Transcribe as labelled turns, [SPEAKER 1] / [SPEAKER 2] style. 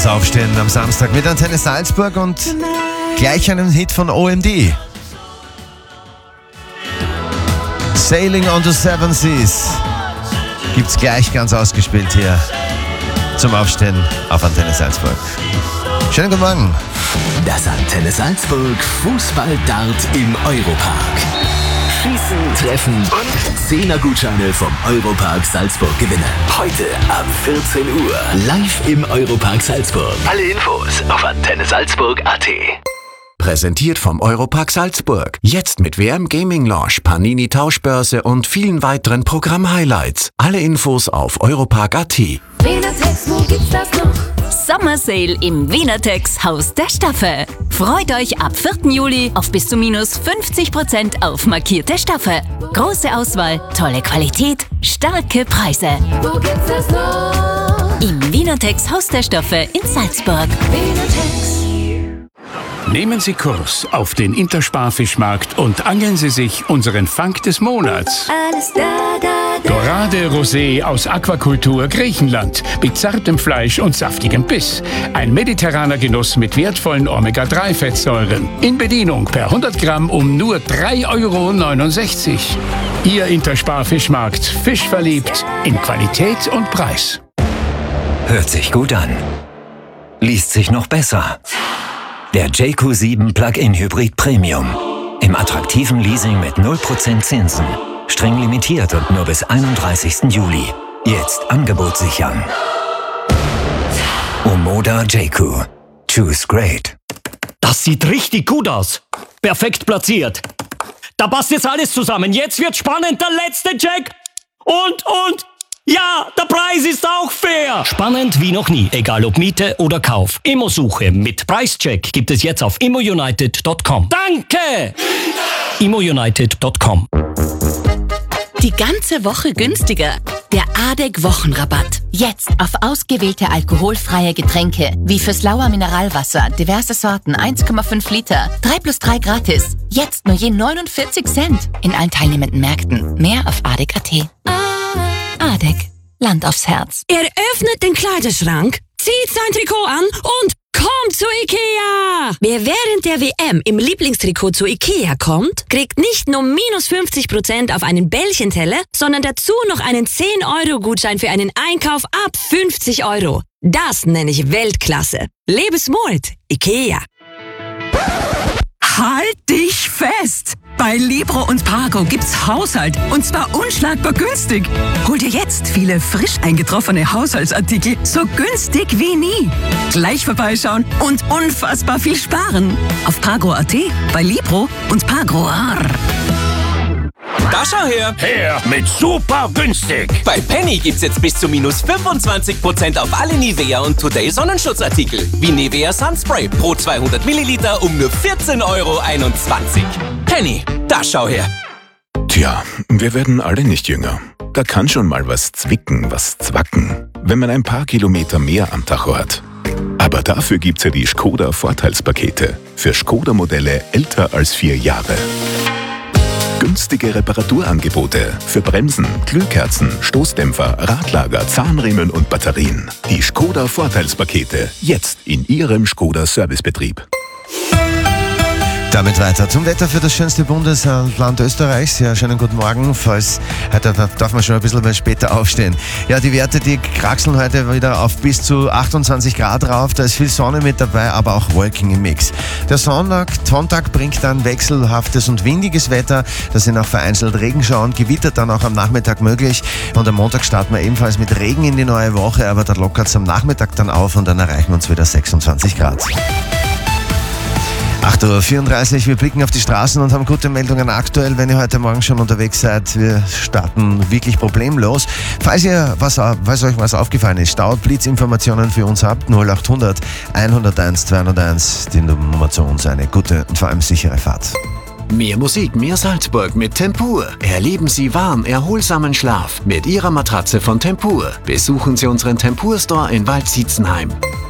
[SPEAKER 1] fürs Aufstehen am Samstag mit Antenne Salzburg und gleich einen Hit von OMD. Sailing on the Seven Seas gibt's gleich ganz ausgespielt hier zum Aufstehen auf Antenne Salzburg. Schönen guten Morgen.
[SPEAKER 2] Das Antenne Salzburg Fußball-Dart im Europark. Schießen, treffen und 10er-Gutscheine vom Europark Salzburg gewinnen. Heute ab 14 Uhr. Live im Europark Salzburg. Alle Infos auf antennesalzburg.at.
[SPEAKER 3] Präsentiert vom Europark Salzburg. Jetzt mit WM Gaming Lounge, Panini Tauschbörse und vielen weiteren Programm-Highlights. Alle Infos auf europark.at.
[SPEAKER 4] Wienertex, wo gibt's das noch? Summer Sale im Wienertex Haus der Stoffe. Freut euch ab 4. Juli auf bis zu minus 50% auf markierte Stoffe. Große Auswahl, tolle Qualität, starke Preise.
[SPEAKER 5] Wo gibt's das noch?
[SPEAKER 4] Im Wienertex Haus der Stoffe in Salzburg.
[SPEAKER 5] Wienertex.
[SPEAKER 6] Nehmen Sie Kurs auf den Intersparfischmarkt und angeln Sie sich unseren Fang des Monats.
[SPEAKER 5] Alles da.
[SPEAKER 6] Dorade Rosé aus Aquakultur Griechenland mit zartem Fleisch und saftigem Biss. Ein mediterraner Genuss mit wertvollen Omega-3-Fettsäuren. In Bedienung per 100 Gramm um nur 3,69 €. Ihr Intersparfischmarkt. Fischverliebt in Qualität und Preis.
[SPEAKER 7] Hört sich gut an. Liest sich noch besser. Der JQ7 Plug-in Hybrid Premium. Im attraktiven Leasing mit 0% Zinsen. Streng limitiert und nur bis 31. Juli. Jetzt Angebot sichern. Omoda JQ. Choose great.
[SPEAKER 8] Das sieht richtig gut aus. Perfekt platziert. Da passt jetzt alles zusammen. Jetzt wird spannend. Der letzte Check. Und. Ja, der Preis ist auch fair. Spannend wie noch nie. Egal ob Miete oder Kauf. Immosuche mit Preischeck gibt es jetzt auf immounited.com. Danke! immounited.com.
[SPEAKER 9] Die ganze Woche günstiger. Der ADEC-Wochenrabatt. Jetzt auf ausgewählte alkoholfreie Getränke, wie Füßlauer Mineralwasser, diverse Sorten, 1,5 Liter. 3+3 gratis. Jetzt nur je 49 Cent. In allen teilnehmenden Märkten. Mehr auf ADEC.at. ADEC. Land aufs Herz.
[SPEAKER 10] Er öffnet den Kleiderschrank, zieht sein Trikot an und kommt zu Ikea! Wer während der WM im Lieblingstrikot zu Ikea kommt, kriegt nicht nur minus 50% auf einen Bällchenteller, sondern dazu noch einen 10-Euro-Gutschein für einen Einkauf ab 50 €. Das nenne ich Weltklasse. Lebensmut, Ikea.
[SPEAKER 11] Halt dich fest! Bei Libro und Pargo gibt's Haushalt und zwar unschlagbar günstig. Hol dir jetzt viele frisch eingetroffene Haushaltsartikel so günstig wie nie. Gleich vorbeischauen und unfassbar viel sparen. Auf Pargo.at, bei Libro und Pargo.
[SPEAKER 12] Da schau her!
[SPEAKER 6] Her mit super günstig!
[SPEAKER 12] Bei Penny gibt's jetzt bis zu minus 25% auf alle Nivea und Today Sonnenschutzartikel. Wie Nivea Sunspray pro 200 Milliliter um nur 14,21 €. Penny, da schau her!
[SPEAKER 13] Tja, wir werden alle nicht jünger. Da kann schon mal was zwicken, was zwacken, wenn man ein paar Kilometer mehr am Tacho hat. Aber dafür gibt's ja die Skoda Vorteilspakete für Skoda-Modelle älter als 4 Jahre. Günstige Reparaturangebote für Bremsen, Glühkerzen, Stoßdämpfer, Radlager, Zahnriemen und Batterien. Die Skoda Vorteilspakete jetzt in Ihrem Skoda Servicebetrieb.
[SPEAKER 1] Damit weiter zum Wetter für das schönste Bundesland Österreichs. Ja, schönen guten Morgen. Heute darf man schon ein bisschen später aufstehen. Ja, die Werte, die kraxeln heute wieder auf bis zu 28 Grad rauf. Da ist viel Sonne mit dabei, aber auch Wolken im Mix. Der Sonntag bringt dann wechselhaftes und windiges Wetter. Da sind auch vereinzelt Regenschauer und Gewitter dann auch am Nachmittag möglich. Und am Montag starten wir ebenfalls mit Regen in die neue Woche, aber da lockert es am Nachmittag dann auf und dann erreichen wir uns wieder 26 Grad. 8:34 Uhr, wir blicken auf die Straßen und haben gute Meldungen aktuell, wenn ihr heute Morgen schon unterwegs seid. Wir starten wirklich problemlos. Falls euch was aufgefallen ist, Stau-Blitzinformationen für uns habt, 0800 101 201, die Nummer zu uns. Eine gute und vor allem sichere Fahrt.
[SPEAKER 3] Mehr Musik, mehr Salzburg mit Tempur. Erleben Sie warm, erholsamen Schlaf mit Ihrer Matratze von Tempur. Besuchen Sie unseren Tempur-Store in Waldsietzenheim.